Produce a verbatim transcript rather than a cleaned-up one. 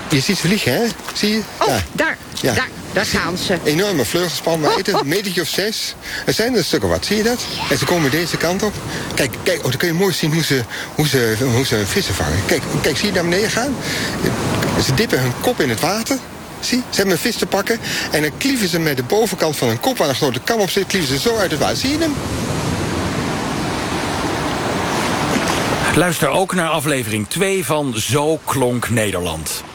Je ziet ze vliegen, hè? Zie je? Oh, ja. daar, Ja. daar, daar gaan ze. Enorme vleugelspan, maar een metertje of zes. Er zijn er een stuk of wat, zie je dat? En ze komen deze kant op. Kijk, kijk oh, dan kun je mooi zien hoe ze, hoe ze, hoe ze vissen vangen. Kijk, kijk, zie je naar beneden gaan? Ze dippen hun kop in het water. Zie, ze hebben een vis te pakken. En dan klieven ze met de bovenkant van hun kop, waar een grote kam op zit, klieven ze zo uit het water. Zie je hem? Luister ook naar aflevering twee van Zo klonk Nederland.